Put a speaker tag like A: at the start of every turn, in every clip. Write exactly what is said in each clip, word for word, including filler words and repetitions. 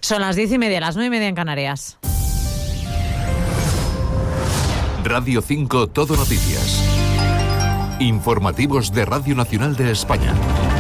A: Son las diez y media, las nueve y media en Canarias.
B: Radio cinco Todo Noticias. Informativos de Radio Nacional de España.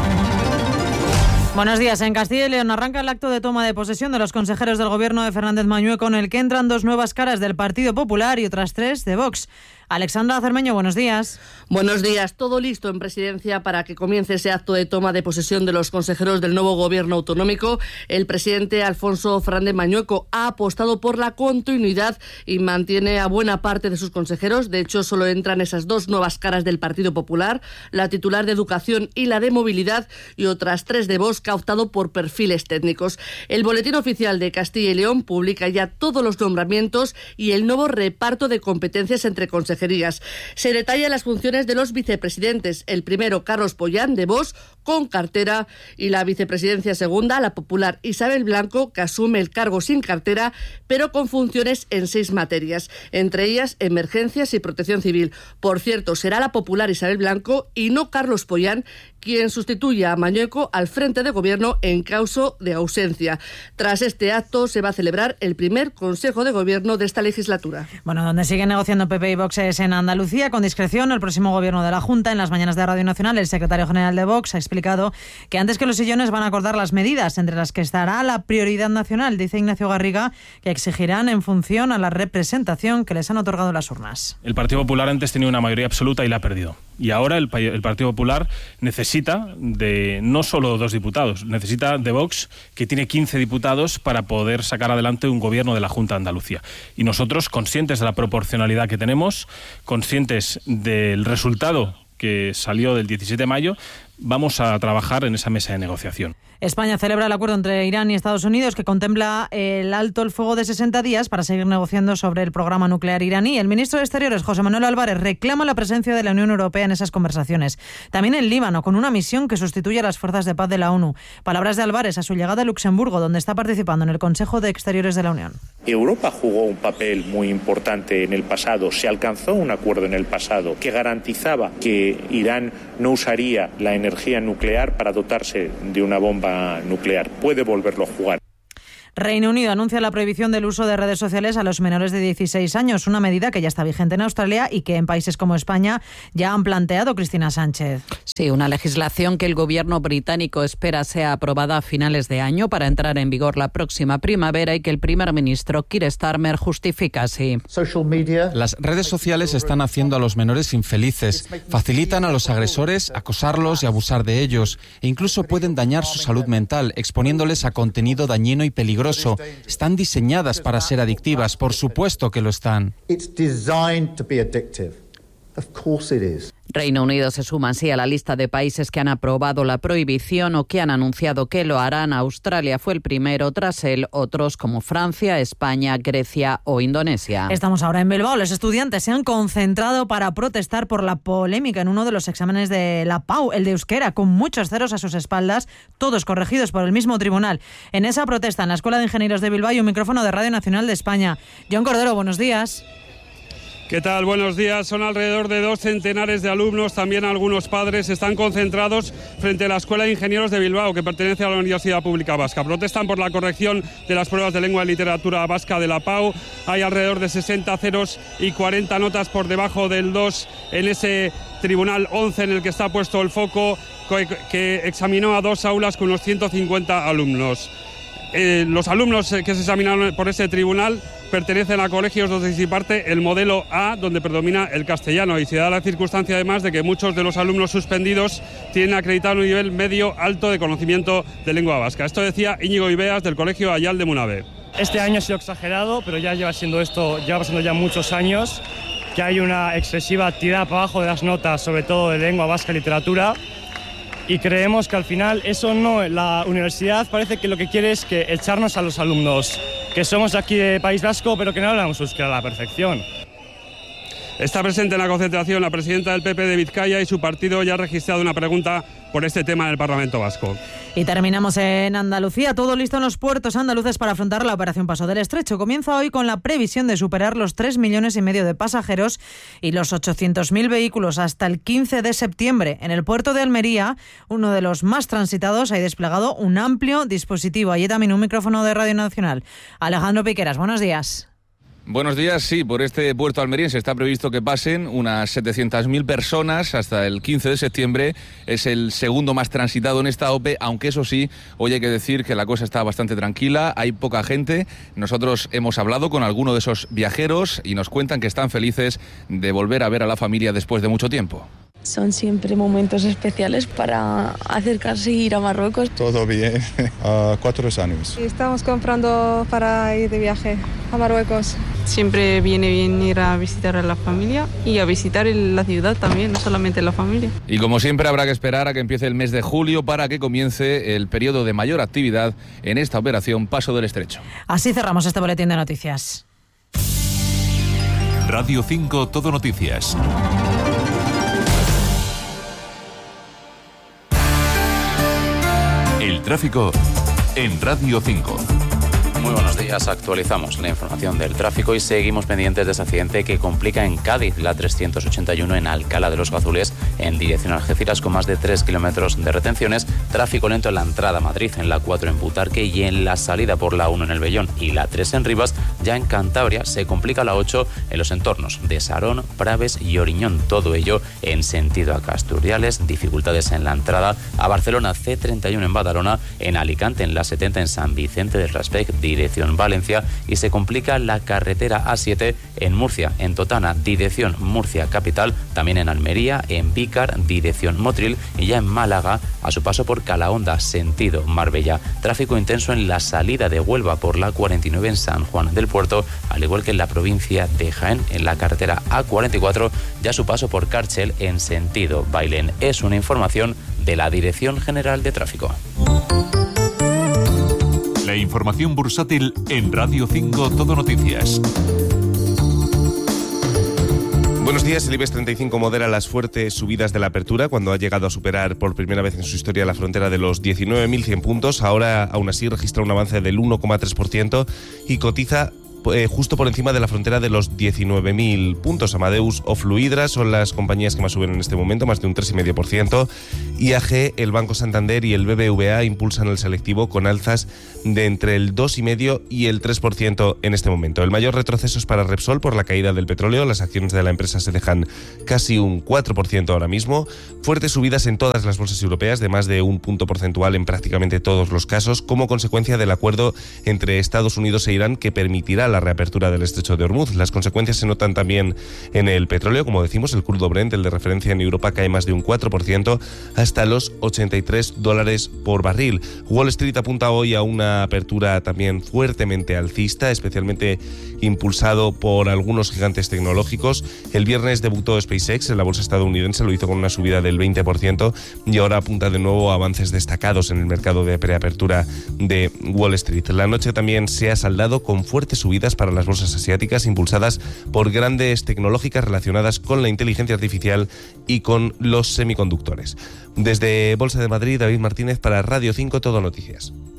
A: Buenos días. En Castilla y León arranca el acto de toma de posesión de los consejeros del gobierno de Fernández Mañueco, en el que entran dos nuevas caras del Partido Popular y otras tres de Vox. Alexandra Cermeño, buenos días.
C: Buenos días. Todo listo en Presidencia para que comience ese acto de toma de posesión de los consejeros del nuevo gobierno autonómico. El presidente Alfonso Fernández Mañueco ha apostado por la continuidad y mantiene a buena parte de sus consejeros. De hecho, solo entran esas dos nuevas caras del Partido Popular, la titular de Educación y la de Movilidad, y otras tres de Vox, que ha optado por perfiles técnicos. El Boletín Oficial de Castilla y León publica ya todos los nombramientos y el nuevo reparto de competencias entre consejerías. Se detallan las funciones de los vicepresidentes. El primero, Carlos Pollán, de Vox, con cartera, y la vicepresidencia segunda, la popular Isabel Blanco, que asume el cargo sin cartera, pero con funciones en seis materias, entre ellas emergencias y protección civil. Por cierto, será la popular Isabel Blanco y no Carlos Pollán quien sustituya a Mañueco al frente de gobierno en caso de ausencia. Tras este acto se va a celebrar el primer Consejo de Gobierno de esta legislatura.
A: Bueno, donde siguen negociando P P y Vox es en Andalucía, con discreción. El próximo gobierno de la Junta, en las mañanas de Radio Nacional, el secretario general de Vox ha explicado que antes que los sillones van a acordar las medidas, entre las que estará la prioridad nacional. Dice Ignacio Garriga que exigirán en función a la representación que les han otorgado las urnas.
D: El Partido Popular antes tenía una mayoría absoluta y la ha perdido. Y ahora el, el Partido Popular necesita de no solo dos diputados, necesita de Vox, que tiene quince diputados, para poder sacar adelante un gobierno de la Junta de Andalucía. Y nosotros, conscientes de la proporcionalidad que tenemos, conscientes del resultado que salió del diecisiete de mayo, vamos a trabajar en esa mesa de negociación.
A: España celebra el acuerdo entre Irán y Estados Unidos, que contempla el alto el fuego de sesenta días para seguir negociando sobre el programa nuclear iraní. El ministro de Exteriores, José Manuel Álvarez, reclama la presencia de la Unión Europea en esas conversaciones. También en Líbano, con una misión que sustituye a las fuerzas de paz de la ONU. Palabras de Álvarez a su llegada a Luxemburgo, donde está participando en el Consejo de Exteriores de la Unión.
E: Europa jugó un papel muy importante en el pasado. Se alcanzó un acuerdo en el pasado que garantizaba que Irán no usaría la energía nuclear para dotarse de una bomba nuclear. Puede volverlo a jugar.
A: Reino Unido anuncia la prohibición del uso de redes sociales a los menores de dieciséis años, una medida que ya está vigente en Australia y que en países como España ya han planteado. Cristina Sánchez.
F: Sí, una legislación que el gobierno británico espera sea aprobada a finales de año para entrar en vigor la próxima primavera, y que el primer ministro Keir Starmer justifica así.
G: Las redes sociales están haciendo a los menores infelices, facilitan a los agresores acosarlos y abusar de ellos, e incluso pueden dañar su salud mental, exponiéndoles a contenido dañino y peligroso. Están diseñadas para ser adictivas, por supuesto que lo están.
F: Reino Unido se suma así a la lista de países que han aprobado la prohibición o que han anunciado que lo harán. Australia fue el primero, tras él otros como Francia, España, Grecia o Indonesia.
A: Estamos ahora en Bilbao. Los estudiantes se han concentrado para protestar por la polémica en uno de los exámenes de la P A U, el de euskera, con muchos ceros a sus espaldas, todos corregidos por el mismo tribunal. En esa protesta, en la Escuela de Ingenieros de Bilbao, hay un micrófono de Radio Nacional de España. John Cordero, buenos días.
H: ¿Qué tal? Buenos días. Son alrededor de dos centenares de alumnos, también algunos padres, están concentrados frente a la Escuela de Ingenieros de Bilbao, que pertenece a la Universidad Pública Vasca. Protestan por la corrección de las pruebas de lengua y literatura vasca de la P A U. Hay alrededor de sesenta ceros y cuarenta notas por debajo del dos en ese Tribunal once en el que está puesto el foco, que examinó a dos aulas con unos ciento cincuenta alumnos. Eh, los alumnos que se examinaron por ese tribunal pertenecen a colegios donde se imparte el modelo A, donde predomina el castellano, y se da la circunstancia además de que muchos de los alumnos suspendidos tienen acreditado un nivel medio alto de conocimiento de lengua vasca. Esto decía Íñigo Ibeas, del Colegio Ayal de Munabe.
I: Este año ha sido exagerado, pero ya lleva siendo esto, lleva pasando ya muchos años, que hay una excesiva tirada para abajo de las notas, sobre todo de lengua vasca y literatura. Y creemos que al final eso no, la universidad parece que lo que quiere es que echarnos a los alumnos que somos de aquí de País Vasco, pero que no hablamos euskera a la perfección.
H: Está presente en la concentración la presidenta del P P de Vizcaya y su partido ya ha registrado una pregunta por este tema en el Parlamento Vasco.
A: Y terminamos en Andalucía. Todo listo en los puertos andaluces para afrontar la operación Paso del Estrecho. Comienza hoy con la previsión de superar los tres millones y medio de pasajeros y los ochocientos mil vehículos hasta el quince de septiembre. En el puerto de Almería, uno de los más transitados, hay desplegado un amplio dispositivo. Allí también un micrófono de Radio Nacional. Alejandro Piqueras, buenos días.
J: Buenos días, sí, por este puerto almeriense está previsto que pasen unas setecientas mil personas hasta el quince de septiembre. Es el segundo más transitado en esta O P E, aunque eso sí, hoy hay que decir que la cosa está bastante tranquila, hay poca gente. Nosotros hemos hablado con alguno de esos viajeros y nos cuentan que están felices de volver a ver a la familia después de mucho tiempo.
K: Son siempre momentos especiales para acercarse e ir a Marruecos.
L: Todo bien, uh, cuatro años.
M: Estamos comprando para ir de viaje a Marruecos.
N: Siempre viene bien ir a visitar a la familia y a visitar la ciudad también, no solamente la familia.
J: Y como siempre habrá que esperar a que empiece el mes de julio para que comience el periodo de mayor actividad en esta operación Paso del Estrecho.
A: Así cerramos este boletín de noticias.
B: Radio cinco Todo Noticias. El tráfico en Radio cinco.
O: Muy buenos días, actualizamos la información del tráfico y seguimos pendientes de ese accidente que complica en Cádiz la trescientos ochenta y uno en Alcalá de los Gazules en dirección a Algeciras con más de tres kilómetros de retenciones, tráfico lento en la entrada a Madrid, en la cuatro en Butarque y en la salida por la uno en el Vellón y la tres en Rivas. Ya en Cantabria se complica la ocho en los entornos de Sarón, Praves y Oriñón, todo ello en sentido a Casturiales, dificultades en la entrada a Barcelona, C treinta y uno en Badalona, en Alicante en la setenta en San Vicente del Raspey, dirección Valencia, y se complica la carretera A siete en Murcia, en Totana, dirección Murcia capital, también en Almería, en Vícar, dirección Motril, y ya en Málaga, a su paso por Calahonda, sentido Marbella. Tráfico intenso en la salida de Huelva por la cuarenta y nueve en San Juan del Puerto, al igual que en la provincia de Jaén, en la carretera A cuarenta y cuatro, ya a su paso por Cárchel, en sentido Bailén. Es una información de la Dirección General de Tráfico.
B: La información bursátil en Radio cinco Todo Noticias.
P: Buenos días. El IBEX treinta y cinco modera las fuertes subidas de la apertura cuando ha llegado a superar por primera vez en su historia la frontera de los diecinueve mil cien puntos. Ahora, aún así, registra un avance del uno coma tres por ciento y cotiza Eh, justo por encima de la frontera de los diecinueve mil puntos. Amadeus o Fluidra son las compañías que más suben en este momento, más de un tres coma cinco por ciento. I A G, el Banco Santander y el B B V A impulsan el selectivo con alzas de entre el dos coma cinco por ciento y el tres por ciento en este momento. El mayor retroceso es para Repsol por la caída del petróleo. Las acciones de la empresa se dejan casi un cuatro por ciento ahora mismo. Fuertes subidas en todas las bolsas europeas, de más de un punto porcentual en prácticamente todos los casos, como consecuencia del acuerdo entre Estados Unidos e Irán que permitirá la reapertura del estrecho de Hormuz. Las consecuencias se notan también en el petróleo. Como decimos, el crudo Brent, el de referencia en Europa, cae más de un cuatro por ciento hasta los ochenta y tres dólares por barril. Wall Street apunta hoy a una apertura también fuertemente alcista, especialmente impulsado por algunos gigantes tecnológicos. El viernes debutó SpaceX en la bolsa estadounidense, lo hizo con una subida del veinte por ciento y ahora apunta de nuevo a avances destacados en el mercado de preapertura de Wall Street. La noche también se ha saldado con fuertes subidas para las bolsas asiáticas, impulsadas por grandes tecnológicas relacionadas con la inteligencia artificial y con los semiconductores. Desde Bolsa de Madrid, David Martínez para Radio cinco Todo Noticias.